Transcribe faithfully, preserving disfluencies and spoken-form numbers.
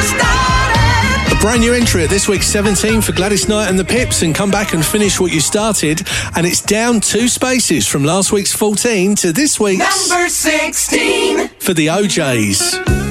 A brand new entry at this week's seventeen for Gladys Knight and the Pips, and Come Back and Finish What You Started. And it's down two spaces from last week's fourteen to this week's number sixteen for the O Js.